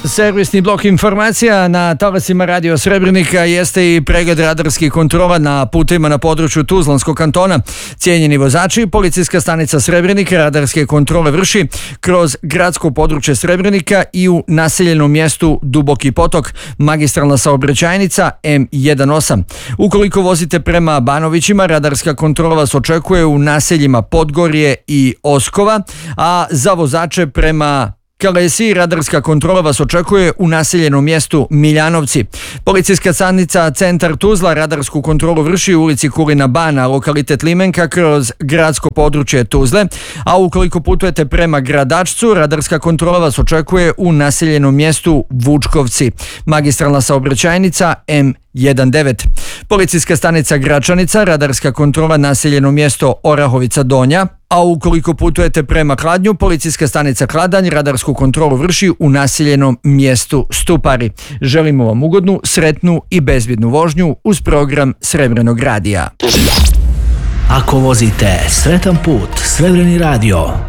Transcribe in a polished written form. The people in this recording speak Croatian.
Servisni blok informacija na talasima Radio Srebrenika jeste i pregled radarskih kontrola na putevima na području Tuzlanskog kantona. Cijenjeni vozači, policijska stanica Srebrenika radarske kontrole vrši kroz gradsko područje Srebrenika i u naseljenom mjestu Duboki potok, magistralna saobraćajnica M18. Ukoliko vozite prema Banovićima, radarska kontrola vas očekuje u naseljima Podgorje i Oskova, a za vozače prema Kalesi radarska kontrola vas očekuje u naseljenom mjestu Miljanovci. Policijska stanica Centar Tuzla radarsku kontrolu vrši u ulici Kulina Bana, lokalitet Limenka, kroz gradsko područje Tuzle, a ukoliko putujete prema Gradačcu, radarska kontrola vas očekuje u naseljenom mjestu Vučkovci, magistralna saobraćajnica M19. Policijska stanica Gračanica, radarska kontrola naseljeno mjesto Orahovica Donja, a ukoliko putujete prema Kladnju, policijska stanica Kladanj radarsku kontrolu vrši u naseljenom mjestu Stupari. Želimo vam ugodnu, sretnu i bezbjednu vožnju uz program Srebrenog radija. Ako vozite, sretan put, Srebreni radio.